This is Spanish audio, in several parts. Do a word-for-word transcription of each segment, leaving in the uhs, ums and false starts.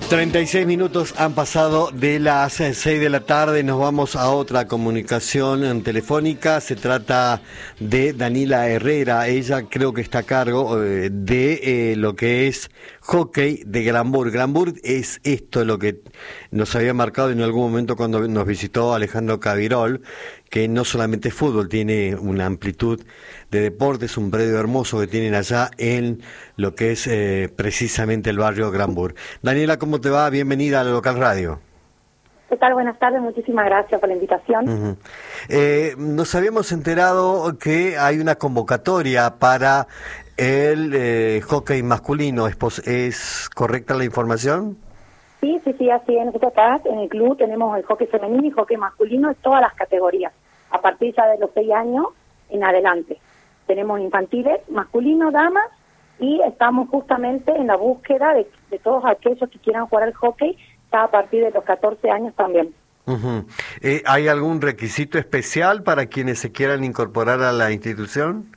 treinta y seis minutos han pasado de las seis de la tarde, nos vamos a otra comunicación telefónica. Se trata de Daniela Herrera, ella creo que está a cargo eh, de eh, lo que es hockey de Granburg. Granburg es esto lo que nos había marcado en algún momento cuando nos visitó Alejandro Cavirol, que no solamente es fútbol, tiene una amplitud de deportes, un predio hermoso que tienen allá en lo que es eh, precisamente el barrio Granburg. Daniela, ¿cómo te va? Bienvenida a la Local Radio. ¿Qué tal? Buenas tardes, muchísimas gracias por la invitación. Uh-huh. eh, nos habíamos enterado que hay una convocatoria para el eh, hockey masculino, ¿es, ¿es correcta la información? Sí, sí, sí, así es. Nosotros acá en el club tenemos el hockey femenino y hockey masculino en todas las categorías, a partir ya de los seis años en adelante. Tenemos infantiles, masculinos, damas, y estamos justamente en la búsqueda de, de todos aquellos que quieran jugar al hockey, ya a partir de los catorce años también. Uh-huh. eh, ¿Hay algún requisito especial para quienes se quieran incorporar a la institución?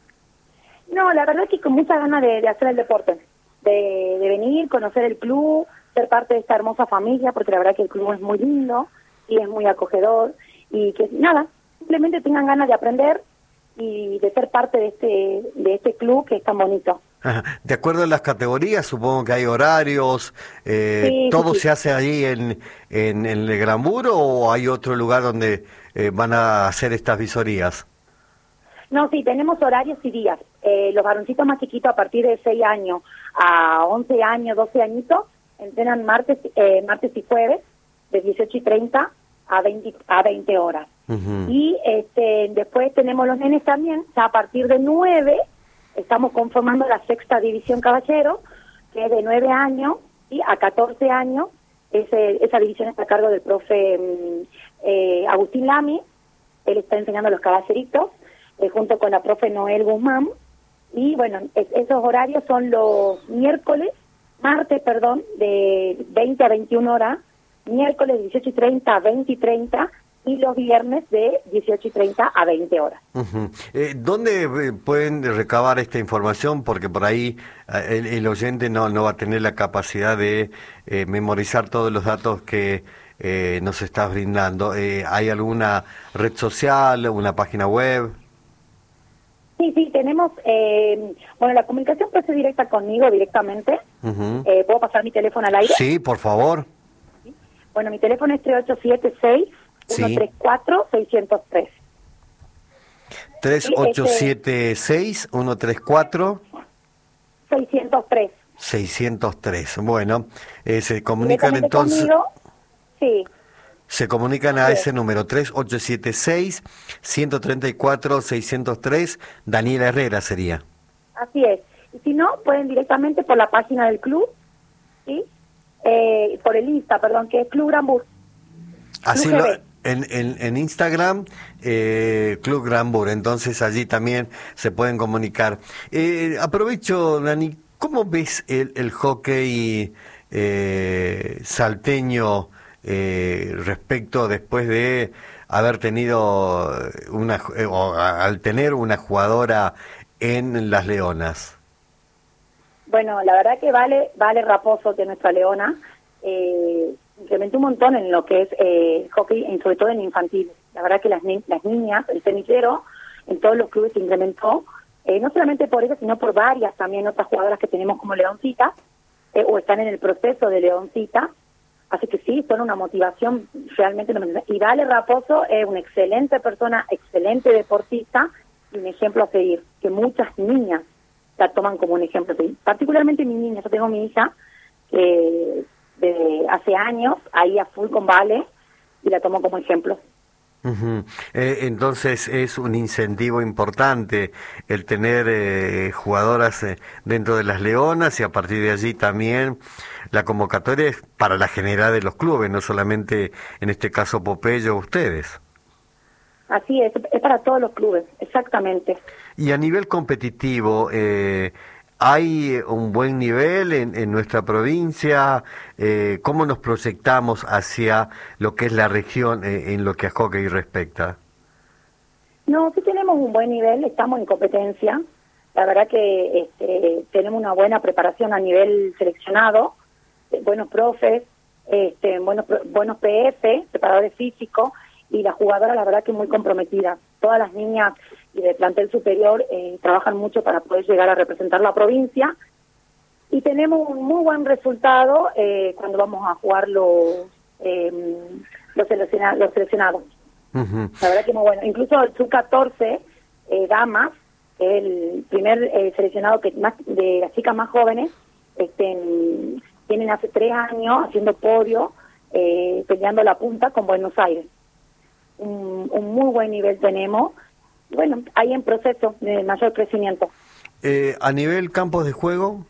No, la verdad es que con muchas ganas de, de hacer el deporte, de, de venir, conocer el club, ser parte de esta hermosa familia, porque la verdad que el club es muy lindo y es muy acogedor, y que nada, simplemente tengan ganas de aprender y de ser parte de este de este club que es tan bonito. Ajá. De acuerdo a las categorías, supongo que hay horarios, eh, sí, ¿todo sí, se hace allí en, en, en el Granburg o hay otro lugar donde eh, van a hacer estas visorías? No, sí, tenemos horarios y días. Eh, los varoncitos más chiquitos a partir de seis años a once años, doce añitos, entrenan martes eh, martes y jueves de dieciocho y treinta a veinte, a veinte horas. Uh-huh. Y este después tenemos los nenes también, ya a partir de nueve, estamos conformando la sexta división caballero, que es de nueve años y a catorce años. Ese, esa división está a cargo del profe eh, Agustín Lamy. Él está enseñando a los caballeritos, eh, junto con la profe Noel Guzmán. Y bueno, es, esos horarios son los miércoles, martes, perdón, de veinte a veintiuna horas, miércoles de dieciocho y treinta a veinte y treinta, y los viernes de dieciocho y treinta a veinte horas. Uh-huh. eh, ¿Dónde pueden recabar esta información? Porque por ahí eh, el, el oyente no, no va a tener la capacidad de eh, memorizar todos los datos que eh, nos estás brindando. Eh, ¿Hay alguna red social, una página web? Sí, sí, tenemos, eh, bueno, la comunicación puede ser directa conmigo directamente. Uh-huh. eh, ¿Puedo pasar mi teléfono al aire? Sí, por favor. ¿Sí? Bueno, mi teléfono es tres ocho siete seis, uno tres cuatro, seis cero tres. tres ocho siete seis, uno tres cuatro, seis cero tres. seiscientos tres. Bueno, eh, se comunican entonces... Conmigo, sí. Se comunican a sí. ese número, tres ocho siete seis, uno tres cuatro, seis cero tres, Daniela Herrera sería. Así es. Y si no, pueden directamente por la página del club, ¿sí? Eh, por el Insta, perdón, que es Club Granburg. Así lo, en, en, en Instagram, eh, Club Granburg, entonces allí también se pueden comunicar. Eh, aprovecho, Dani, ¿cómo ves el, el hockey eh, salteño eh, respecto después de haber tenido una, eh, o al tener una jugadora en las Leonas? Bueno, la verdad que vale, vale Raposo, que nuestra Leona, eh, incrementó un montón en lo que es eh, hockey, en, sobre todo en infantil. La verdad que las, ni las niñas, el cenicero, en todos los clubes se incrementó, eh, no solamente por eso, sino por varias también otras jugadoras que tenemos como Leoncita, eh, o están en el proceso de Leoncita. Así que sí, son una motivación realmente. Y Vale Raposo es una excelente persona, excelente deportista y un ejemplo a seguir, que muchas niñas la toman como un ejemplo a seguir. Particularmente mi niña, yo tengo mi hija que de hace años ahí a full con Vale y la tomo como ejemplo. Uh-huh. eh, entonces es un incentivo importante el tener eh, jugadoras eh, dentro de las Leonas, y a partir de allí también la convocatoria es para la generalidad de los clubes, no solamente en este caso Popeye o ustedes. Así es, es para todos los clubes, exactamente. Y a nivel competitivo, eh, ¿hay un buen nivel en, en nuestra provincia? Eh, ¿Cómo nos proyectamos hacia lo que es la región eh, en lo que a hockey respecta? No, sí tenemos un buen nivel, estamos en competencia. La verdad que este, tenemos una buena preparación a nivel seleccionado. eh, buenos profes, este, buenos buenos P F, preparadores físicos, y la jugadora la verdad que muy comprometida. Todas las niñas y de plantel superior eh, trabajan mucho para poder llegar a representar la provincia, y tenemos un muy buen resultado eh, cuando vamos a jugar los eh, los, selecciona los seleccionados. Uh-huh. La verdad que muy bueno. Incluso el sub catorce, eh, damas, el primer eh, seleccionado que más de las chicas más jóvenes, este, tienen hace tres años haciendo podio, eh, peleando la punta con Buenos Aires. Un, un muy buen nivel tenemos. Bueno, hay en proceso de mayor crecimiento. Eh, a nivel campos de juego.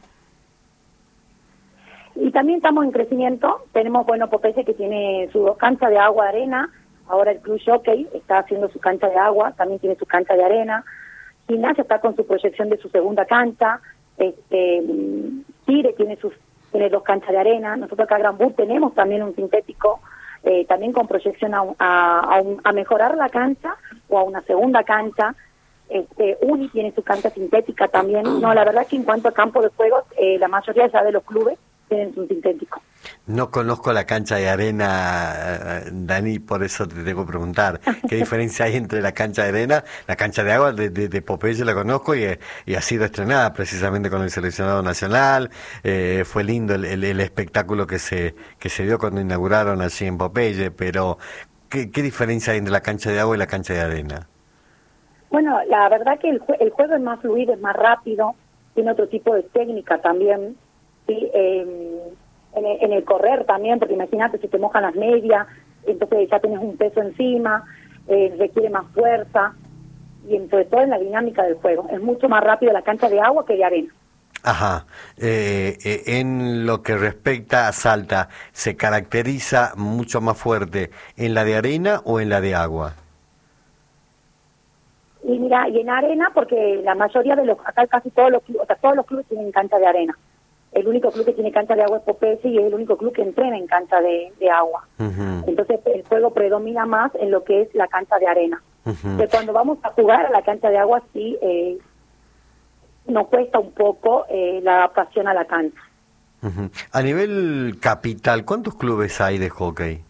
Y también estamos en crecimiento. Tenemos, bueno, Popeye, que tiene sus dos canchas de agua, arena. Ahora el Club Jockey está haciendo su cancha de agua, también tiene su cancha de arena. Gimnasia está con su proyección de su segunda cancha. Este, Tire tiene sus tiene dos canchas de arena. Nosotros acá en Gran Bus tenemos también un sintético, eh, también con proyección a, a, a, un, a mejorar la cancha o a una segunda cancha. Este, Uni tiene su cancha sintética también. No, la verdad que en cuanto a campo de juegos, eh, la mayoría ya de los clubes tienen un sintético. No conozco la cancha de arena, Dani, por eso te tengo que preguntar. ¿Qué diferencia hay entre la cancha de arena? La cancha de agua de, de, de Popeye la conozco y, y ha sido estrenada precisamente con el seleccionado nacional. Eh, fue lindo el, el, el espectáculo que se que se dio cuando inauguraron allí en Popeye, pero ¿qué, qué diferencia hay entre la cancha de agua y la cancha de arena? Bueno, la verdad que el, jue el juego es más fluido, es más rápido, tiene otro tipo de técnica también. Sí, eh, en, el, en el correr también, porque imagínate si te mojan las medias, entonces ya tienes un peso encima, eh, requiere más fuerza, y en, sobre todo en la dinámica del juego. Es mucho más rápido la cancha de agua que de arena. Ajá. Eh, eh, en lo que respecta a Salta, ¿se caracteriza mucho más fuerte en la de arena o en la de agua? Y mira, y en arena, porque la mayoría de los, acá casi todos los clubes, o sea, todos los clubes tienen cancha de arena. El único club que tiene cancha de agua es Popeye y es el único club que entrena en cancha de, de agua. Uh-huh. Entonces el juego predomina más en lo que es la cancha de arena. Uh-huh. Que cuando vamos a jugar a la cancha de agua sí eh, nos cuesta un poco eh, la adaptación a la cancha. Uh-huh. A nivel capital, ¿cuántos clubes hay de hockey?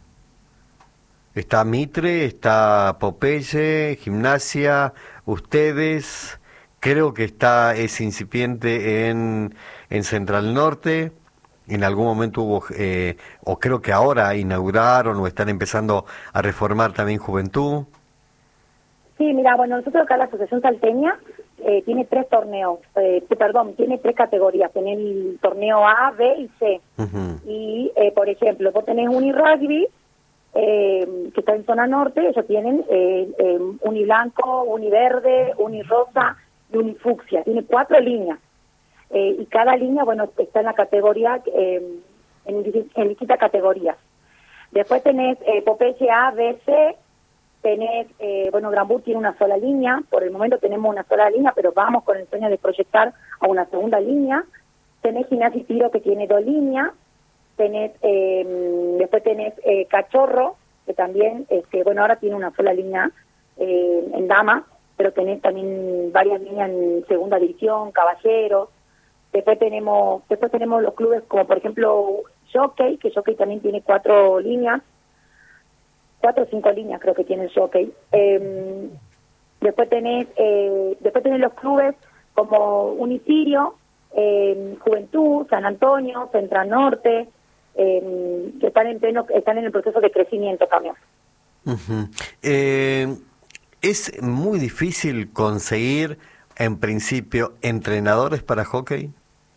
Está Mitre, está Popeye, Gimnasia, ustedes. Creo que está es incipiente en, en Central Norte. En algún momento hubo, eh, o creo que ahora inauguraron o están empezando a reformar también Juventud. Sí, mira, bueno, nosotros acá la Asociación Salteña eh, tiene tres torneos, eh, perdón, tiene tres categorías. Tiene el torneo A, B y C. Uh-huh. Y, eh, por ejemplo, vos tenés Unirugby, eh, que está en zona norte, ellos tienen eh, eh, Uniblanco, Univerde, Unirosa y Unifucsia. Tiene cuatro líneas. Eh, y cada línea, bueno, está en la categoría, eh, en, en distintas categorías. Después tenés eh, Popeye A, B, C, tenés, eh, bueno, Gran Bus tiene una sola línea, por el momento tenemos una sola línea, pero vamos con el sueño de proyectar a una segunda línea. Tenés Gimnasia y Tiro, que tiene dos líneas. Tenés, eh, después tenés eh, Cachorro, que también, este, bueno, ahora tiene una sola línea eh, en Dama, pero tenés también varias líneas en segunda división, Caballeros. Después tenemos después tenemos los clubes como, por ejemplo, Jockey, que Jockey también tiene cuatro líneas, cuatro o cinco líneas creo que tiene el Jockey. Eh, después tenés eh, después tenés los clubes como Unicirio, eh, Juventud, San Antonio, Central Norte, eh, que están en pleno, están en el proceso de crecimiento también. Uh-huh. eh... ¿Es muy difícil conseguir, en principio, entrenadores para hockey?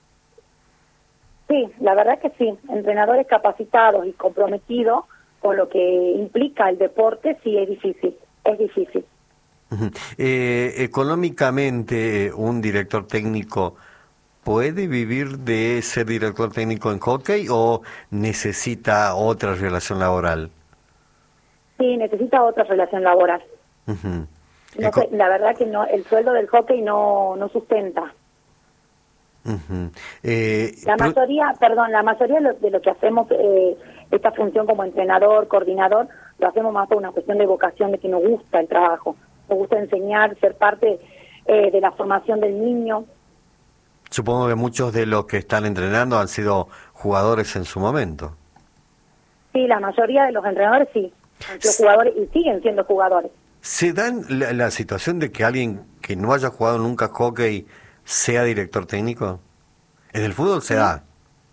Sí, la verdad que sí. Entrenadores capacitados y comprometidos con lo que implica el deporte, sí es difícil, es difícil. Uh-huh. Eh, económicamente, ¿un director técnico puede vivir de ser director técnico en hockey o necesita otra relación laboral? Sí, necesita otra relación laboral. Uh-huh. No sé, la verdad que no, el sueldo del hockey no no sustenta. Uh-huh. eh, la mayoría, perdón, la mayoría de lo, de lo que hacemos, eh, esta función como entrenador, coordinador, lo hacemos más por una cuestión de vocación, de que nos gusta el trabajo, nos gusta enseñar, ser parte eh, de la formación del niño. Supongo que muchos de los que están entrenando han sido jugadores en su momento. Sí, la mayoría de los entrenadores sí, han sido jugadores y siguen siendo jugadores. ¿Se dan la, la situación de que alguien que no haya jugado nunca hockey sea director técnico? ¿En el fútbol se Sí. da?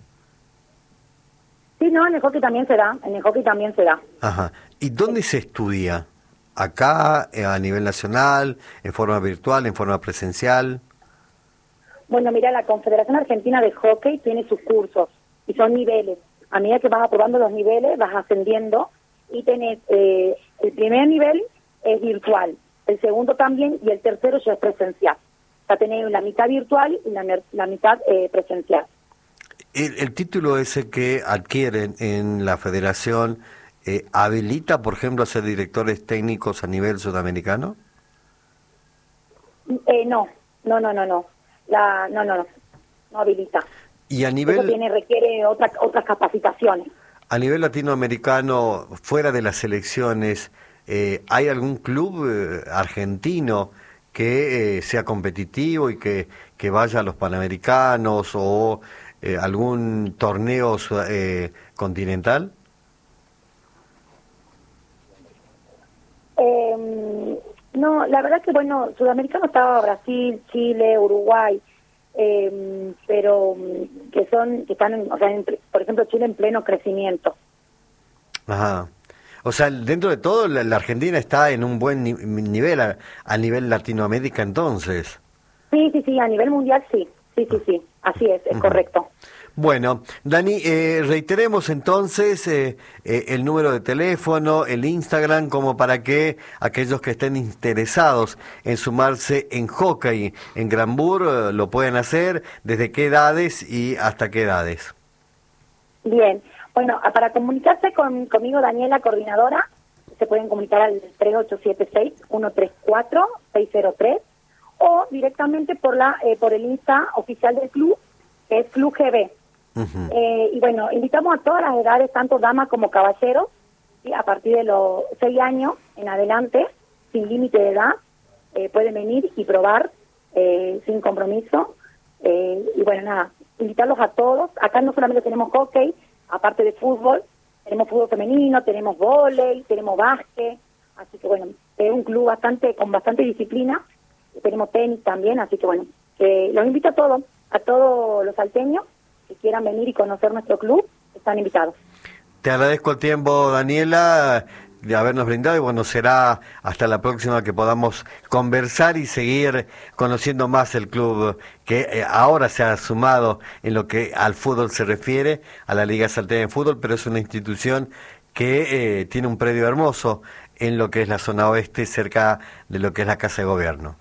Sí, no, en el hockey también se da, en el hockey también se da. Ajá. ¿Y dónde se estudia? ¿Acá, eh, a nivel nacional, en forma virtual, en forma presencial? Bueno, mira, la Confederación Argentina de Hockey tiene sus cursos y son niveles. A medida que vas aprobando los niveles, vas ascendiendo y tenés, eh, el primer nivel es virtual, el segundo también y el tercero ya es presencial. O sea, tenés la mitad virtual y la, la mitad eh, presencial. El, el título ese que adquieren en la federación, eh, ¿habilita, por ejemplo, a ser directores técnicos a nivel sudamericano? Eh, no, no, no, no, no. La, no, no, no, no habilita. Y a nivel... Eso tiene, requiere otra, otras capacitaciones. A nivel latinoamericano, fuera de las elecciones, eh, ¿hay algún club eh, argentino que eh, sea competitivo y que, que vaya a los Panamericanos o eh, algún torneo eh, continental? Eh, no, la verdad que, bueno, sudamericano estaba Brasil, Chile, Uruguay, eh, pero que son, que están, en, o sea, en, por ejemplo, Chile en pleno crecimiento. Ajá. O sea, dentro de todo, la, la Argentina está en un buen ni nivel, a, a nivel Latinoamérica, entonces. Sí, sí, sí, a nivel mundial sí, sí, sí, sí, así es, es uh-huh. correcto. Bueno, Dani, eh, reiteremos entonces eh, eh, el número de teléfono, el Instagram, como para que aquellos que estén interesados en sumarse en hockey en Granbur eh, lo puedan hacer, desde qué edades y hasta qué edades. Bien, bueno, para comunicarse con, conmigo, Daniela, coordinadora, se pueden comunicar al tres ocho siete seis, uno tres cuatro, seis cero tres o directamente por la eh, por el Insta oficial del club, que es Club G B. Uh-huh. eh, y bueno, invitamos a todas las edades, tanto damas como caballeros, ¿sí? A partir de los seis años en adelante, sin límite de edad, eh, pueden venir y probar eh, sin compromiso. Eh, y bueno, nada, invitarlos a todos. Acá no solamente tenemos hockey, aparte de fútbol, tenemos fútbol femenino, tenemos vóley, tenemos básquet, así que bueno, es un club bastante con bastante disciplina. Tenemos tenis también, así que bueno, eh, los invito a todos, a todos los salteños que quieran venir y conocer nuestro club, están invitados. Te agradezco el tiempo, Daniela, de habernos brindado, y bueno, será hasta la próxima que podamos conversar y seguir conociendo más el club que eh, ahora se ha sumado en lo que al fútbol se refiere, a la Liga Salteña de Fútbol, pero es una institución que eh, tiene un predio hermoso en lo que es la zona oeste, cerca de lo que es la Casa de Gobierno.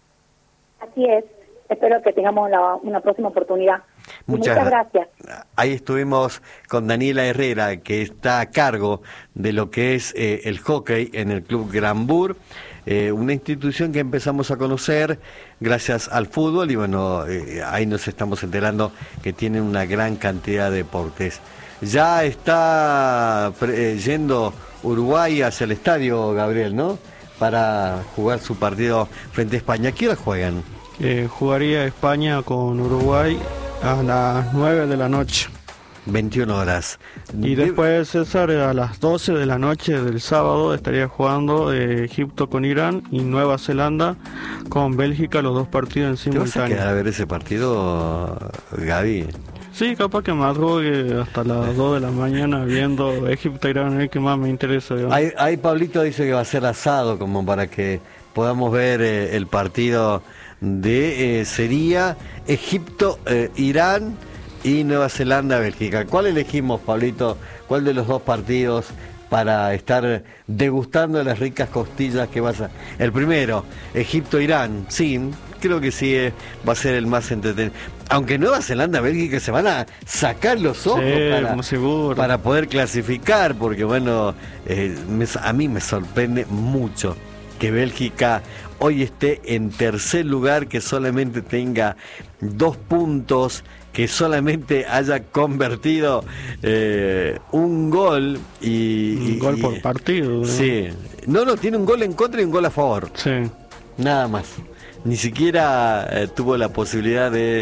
Así es, espero que tengamos la, una próxima oportunidad. Muchas, Muchas gracias. Ahí estuvimos con Daniela Herrera, que está a cargo de lo que es eh, el hockey en el Club Granbur, eh, una institución que empezamos a conocer gracias al fútbol, y bueno, eh, ahí nos estamos enterando que tienen una gran cantidad de deportes. Ya está eh, yendo Uruguay hacia el estadio, Gabriel, ¿no?, para jugar su partido frente a España. ¿A qué hora juegan? Eh, jugaría España con Uruguay a las nueve de la noche. veintiuna horas. Y después, César, a las doce de la noche del sábado estaría jugando eh, Egipto con Irán y Nueva Zelanda con Bélgica, los dos partidos en simultáneo. ¿Te vas a quedar a ver ese partido, Gaby? Sí, capaz que me arrogue hasta las dos de la mañana viendo Egipto-Irán, es el que más me interesa. Ahí, ahí Pablito dice que va a ser asado, como para que podamos ver eh, el partido de, eh, sería Egipto, eh, Irán y Nueva Zelanda, Bélgica. ¿Cuál elegimos, Pablito? ¿Cuál de los dos partidos para estar degustando de las ricas costillas que vas a...? El primero, Egipto-Irán, sí, creo que sí eh, va a ser el más entretenido. Aunque Nueva Zelanda, Bélgica se van a sacar los ojos sí, para, seguro. para poder clasificar, porque bueno, eh, me, a mí me sorprende mucho que Bélgica hoy esté en tercer lugar, que solamente tenga dos puntos, que solamente haya convertido eh, un gol y... Un y, gol y, por partido. ¿no? Sí. No, no, tiene un gol en contra y un gol a favor. Sí. Nada más. Ni siquiera eh, tuvo la posibilidad de,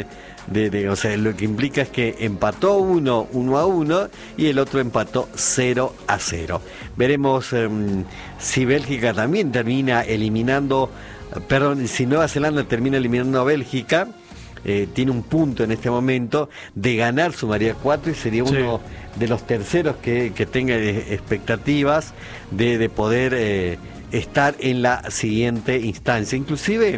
de, de, o sea, lo que implica es que empató uno, uno a uno, y el otro empató cero a cero. Veremos eh, si Bélgica también termina eliminando, perdón, si Nueva Zelanda termina eliminando a Bélgica. Eh, tiene un punto en este momento de ganar, sumaría cuatro y sería uno sí. de los terceros que, que tenga expectativas de, de poder eh, estar en la siguiente instancia. Inclusive,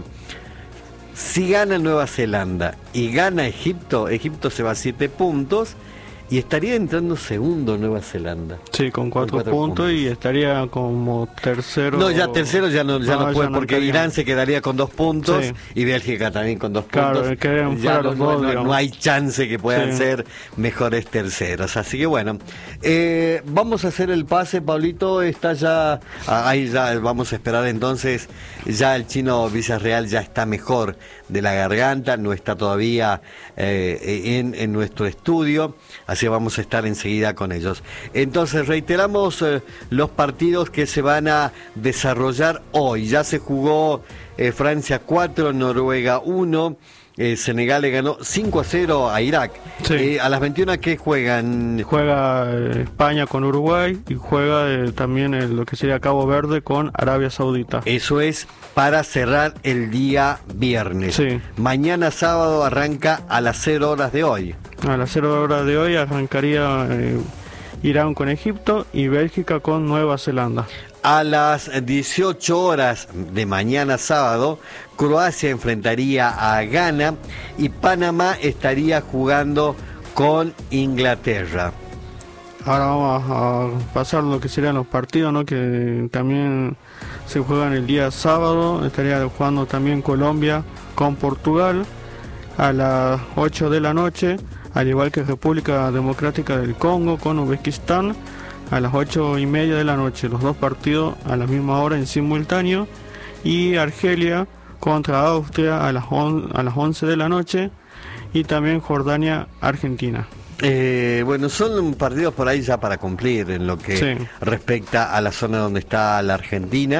si gana Nueva Zelanda y gana Egipto, Egipto se va a siete puntos y estaría entrando segundo Nueva Zelanda. Sí, con cuatro, con cuatro puntos, puntos y estaría como tercero. No, ya tercero ya no, ya no, no puede, ya no porque estaría. Irán se quedaría con dos puntos sí. y Bélgica también con dos claro, puntos. Que ya no, dos, no, no hay chance que puedan sí. ser mejores terceros. Así que bueno, eh, vamos a hacer el pase, Pablito. Está ya, ahí ya vamos a esperar entonces. Ya el chino Villarreal ya está mejor de la garganta, no está todavía eh, en, en nuestro estudio. Así vamos a estar enseguida con ellos. Entonces reiteramos eh, los partidos que se van a desarrollar hoy. Ya se jugó eh, Francia cuatro, Noruega uno, eh, Senegal le ganó cinco a cero a Irak. Sí. Eh, a las veintiuna, ¿qué juegan? Juega eh, España con Uruguay y juega eh, también eh, lo que sería Cabo Verde con Arabia Saudita. Eso es para cerrar el día viernes. Sí. Mañana sábado arranca a las cero horas de hoy. A las cero horas de hoy arrancaría eh, Irán con Egipto y Bélgica con Nueva Zelanda. A las dieciocho horas de mañana sábado, Croacia enfrentaría a Ghana y Panamá estaría jugando con Inglaterra. Ahora vamos a pasar lo que serían los partidos, ¿no? Que también se juegan el día sábado. Estaría jugando también Colombia con Portugal a las ocho de la noche, al igual que República Democrática del Congo con Uzbekistán a las ocho y media de la noche, los dos partidos a la misma hora en simultáneo, y Argelia contra Austria a las, on, a las once de la noche, y también Jordania-Argentina. Eh, bueno, son partidos por ahí ya para cumplir en lo que sí. respecta a la zona donde está la Argentina.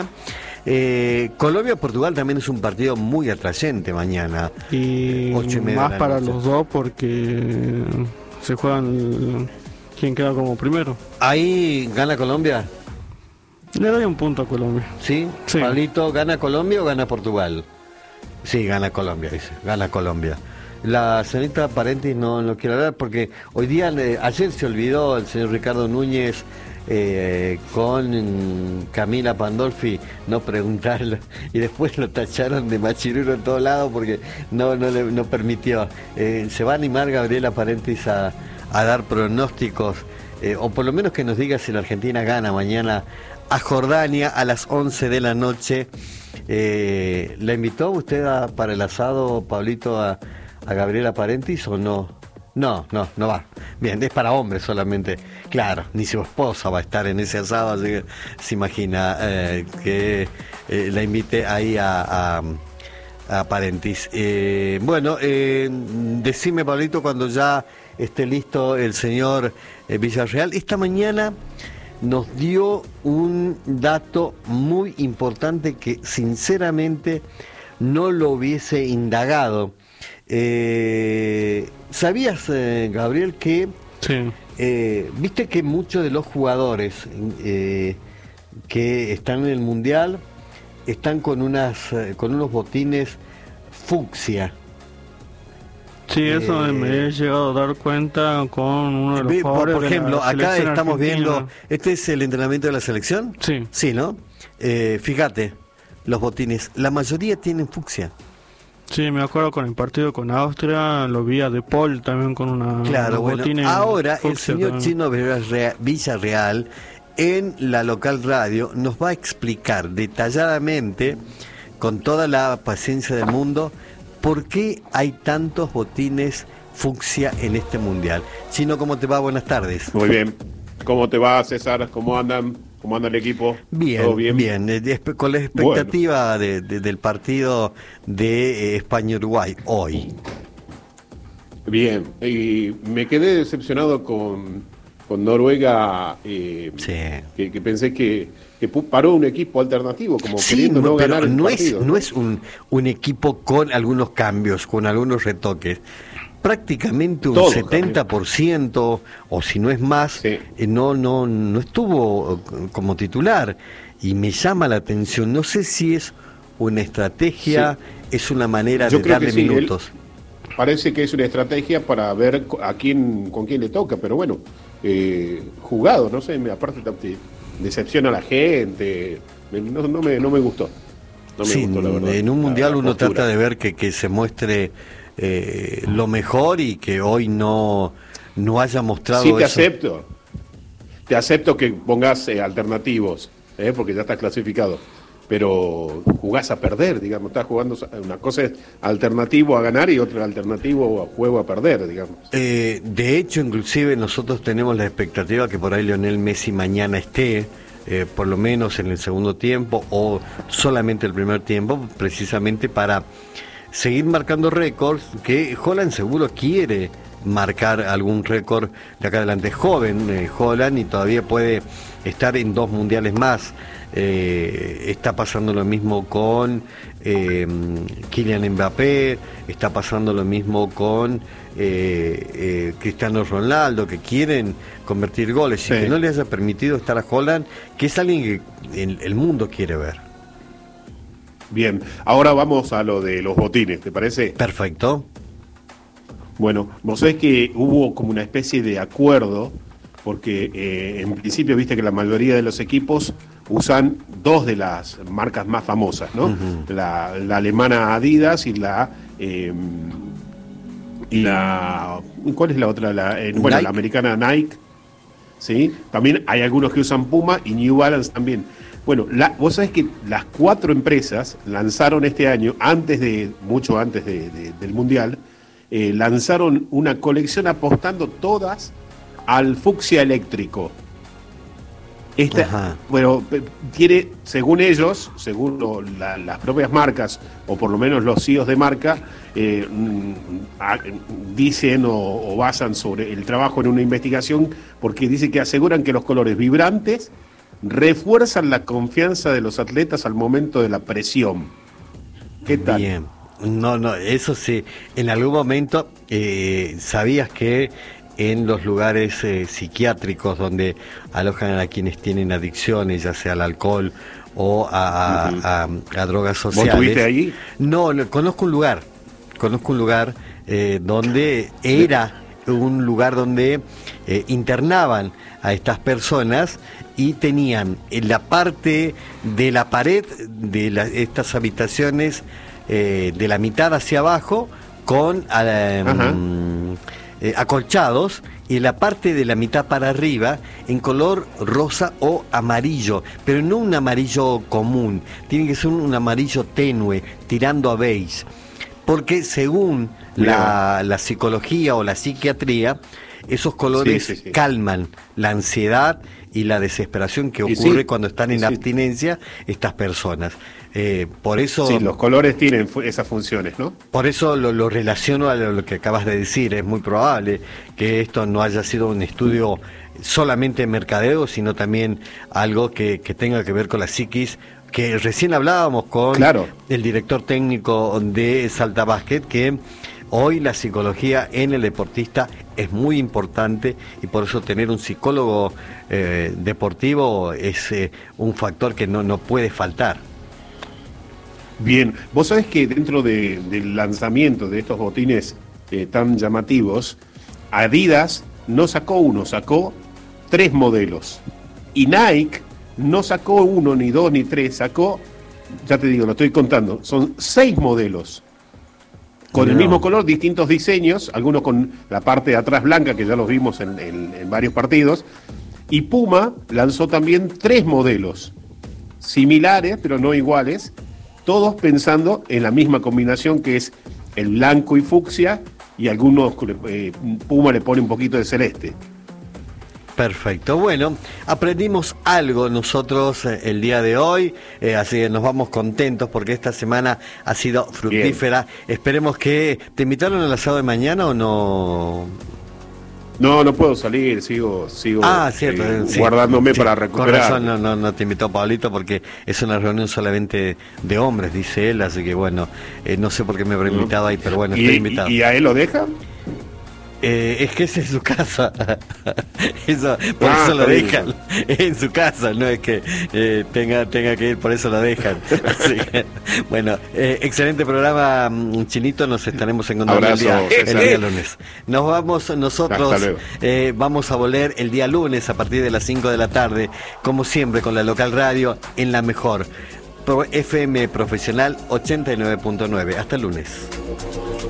Eh, Colombia-Portugal también es un partido muy atrayente mañana. Y, y más para noche. Los dos porque se juegan quién queda como primero. ¿Ahí gana Colombia? Le doy un punto a Colombia. ¿Sí? Sí. Pablito, ¿gana Colombia o gana Portugal? Sí, gana Colombia, dice. Gana Colombia. La señorita Parentis no, no quiere hablar porque hoy día, eh, ayer se olvidó el señor Ricardo Núñez eh, con Camila Pandolfi no preguntarlo y después lo tacharon de machirulo en todos lados porque no, no, le, no permitió. Eh, ¿Se va a animar Gabriela Parentis a, a dar pronósticos eh, o por lo menos que nos diga si la Argentina gana mañana a Jordania a las once de la noche? Eh, ¿La invitó usted a, para el asado, Pablito, a a Gabriela Parentis o no? No, no, no va. Bien, es para hombres solamente. Claro, ni su esposa va a estar en ese asado, así que se imagina eh, que eh, la invite ahí a, a, a Parentis. Eh, bueno, eh, decime, Pablito, cuando ya esté listo el señor eh, Villarreal. Esta mañana nos dio un dato muy importante que sinceramente no lo hubiese indagado. Eh, ¿Sabías, eh, Gabriel, que sí. eh, viste que muchos de los jugadores eh, que están en el Mundial están con unas eh, con unos botines fucsia? Sí, eso eh, me he llegado a dar cuenta con uno de los jugadores. Por, por ejemplo, acá estamos argentina. viendo, ¿este es el entrenamiento de la selección? Sí. Sí, ¿no? Eh, fíjate, los botines, la mayoría tienen fucsia. Sí, me acuerdo con el partido con Austria, lo vi a De Paul también con una... Claro, bueno, ahora el señor también. Chino Villarreal en la local radio nos va a explicar detalladamente, con toda la paciencia del mundo, por qué hay tantos botines fucsia en este mundial. Chino, ¿cómo te va? Buenas tardes. Muy bien. ¿Cómo te va, César? ¿Cómo andan? ¿Cómo anda el equipo? Bien, ¿todo bien? Bien, eh, con la expectativa bueno. de, de, del partido de eh, España-Uruguay hoy. Bien, y me quedé decepcionado con, con Noruega, eh, sí. que, que pensé que, que paró un equipo alternativo, como sí, queriendo no, no pero ganar el no partido. Es, no es un, un equipo con algunos cambios, con algunos retoques. prácticamente un Todo, setenta por ciento, o si no es más, sí. eh, no, no, no estuvo como titular. Y me llama la atención, no sé si es una estrategia, sí. es una manera Yo de creo darle que sí, minutos. Él, parece que es una estrategia para ver a quién, con quién le toca, pero bueno, eh, jugado, no sé, me, aparte te decepciona a la gente, me, no, no, me, no me gustó. No me sí, gustó, la verdad, en un mundial la, la uno postura. trata de ver que, que se muestre eh, lo mejor y que hoy no, no haya mostrado Sí, te eso. acepto. Te acepto que pongas eh, alternativos, eh, porque ya estás clasificado. Pero jugás a perder, digamos, estás jugando, una cosa es alternativo a ganar y otra alternativo a juego a perder, digamos. Eh, de hecho, inclusive nosotros tenemos la expectativa que por ahí Lionel Messi mañana esté, eh, por lo menos en el segundo tiempo o solamente el primer tiempo, precisamente para seguir marcando récords, que Haaland seguro quiere marcar algún récord de acá adelante. Es joven eh, Haaland y todavía puede estar en dos mundiales más. Eh, está pasando lo mismo con eh, Kylian Mbappé, está pasando lo mismo con eh, eh, Cristiano Ronaldo, que quieren convertir goles sí. y que no le haya permitido estar a Haaland, que es alguien que el, el mundo quiere ver. Bien, ahora vamos a lo de los botines, ¿te parece? Perfecto. Bueno, vos sabés que hubo como una especie de acuerdo, porque eh, en principio viste que la mayoría de los equipos usan dos de las marcas más famosas, ¿no? Uh-huh. La, la alemana Adidas y la eh, y la ¿cuál es la otra? La, eh, bueno, la americana Nike, ¿sí? También hay algunos que usan Puma y New Balance también. Bueno, la, vos sabés que las cuatro empresas lanzaron este año, antes de mucho antes de, de, del Mundial, eh, lanzaron una colección apostando todas al fucsia eléctrico. Esta, bueno, tiene, según ellos, según lo, la, las propias marcas, o por lo menos los C E Os de marca, eh, a, dicen o, o basan sobre el trabajo en una investigación, porque dice que aseguran que los colores vibrantes refuerzan la confianza de los atletas al momento de la presión. ¿Qué tal? Bien. No, no, eso sí. En algún momento eh, sabías que en los lugares eh, psiquiátricos donde alojan a quienes tienen adicciones, ya sea al alcohol o a, uh-huh. a, a, a drogas sociales. ¿Vos estuviste ahí? No, no, conozco un lugar, conozco un lugar eh, donde era un lugar donde eh, internaban a estas personas y tenían en la parte de la pared de la, estas habitaciones eh, de la mitad hacia abajo con eh, Eh, acolchados y la parte de la mitad para arriba en color rosa o amarillo, pero no un amarillo común, tiene que ser un, un amarillo tenue, tirando a beige, porque según la, la psicología o la psiquiatría, esos colores sí, sí, sí. calman la ansiedad y la desesperación que ocurre sí, cuando están en sí. abstinencia estas personas. Eh, por eso sí, los colores tienen fu- esas funciones, ¿no? Por eso lo, lo relaciono a lo, lo que acabas de decir. Es muy probable que esto no haya sido un estudio solamente de mercadeo, sino también algo que, que tenga que ver con la psiquis, que recién hablábamos con claro. el director técnico de Salta Basket, que hoy la psicología en el deportista es muy importante y por eso tener un psicólogo eh, deportivo es eh, un factor que no, no puede faltar. Bien, vos sabés que dentro de, del lanzamiento de estos botines eh, tan llamativos, Adidas no sacó uno, sacó tres modelos. Y Nike no sacó uno, ni dos, ni tres, sacó, ya te digo, lo estoy contando, son seis modelos. Con no. el mismo color, distintos diseños, algunos con la parte de atrás blanca, que ya los vimos en, en, en varios partidos. Y Puma lanzó también tres modelos, similares, pero no iguales, todos pensando en la misma combinación que es el blanco y fucsia, y algunos eh, Puma le pone un poquito de celeste. Perfecto, bueno, aprendimos algo nosotros eh, el día de hoy, eh, así que nos vamos contentos porque esta semana ha sido fructífera. Bien. Esperemos que... ¿Te invitaron al asado de mañana o no? No, no puedo salir, sigo sigo ah, cierto, eh, sí, guardándome sí, para recuperar. Con razón, no, no, no te invitó Pablito porque es una reunión solamente de hombres, dice él, así que bueno, eh, no sé por qué me habrá invitado ahí, pero bueno, ¿Y, estoy invitado. ¿Y a él lo deja? Eh, es que es en su casa. Eso, por Ah, eso lo está bien. dejan en su casa, no es que eh, tenga tenga que ir, por eso lo dejan. Así que, bueno, eh, excelente programa, Chinito, nos estaremos encontrando Abrazo, el día, el César. día lunes. Nos vamos nosotros, Hasta luego. eh, vamos a volver el día lunes a partir de las cinco de la tarde, como siempre con la local radio en la mejor Pro- F M Profesional ochenta y nueve punto nueve. Hasta el lunes.